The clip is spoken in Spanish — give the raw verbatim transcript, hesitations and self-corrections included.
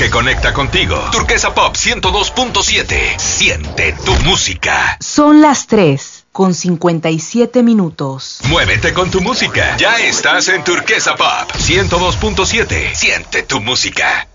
que conecta contigo. Turquesa Pop ciento dos punto siete. Siente tu música. Son las tres con cincuenta y siete minutos. Muévete con tu música. Ya estás en Turquesa Pop ciento dos punto siete. Siente tu música.